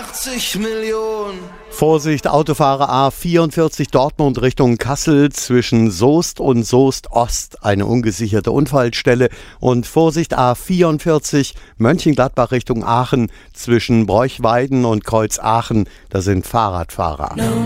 80 Millionen. Vorsicht, Autofahrer A44 Dortmund Richtung Kassel zwischen Soest und Soest-Ost. Eine ungesicherte Unfallstelle. Und Vorsicht, A44 Mönchengladbach Richtung Aachen zwischen Broichweiden und Kreuz Aachen. Da sind Fahrradfahrer.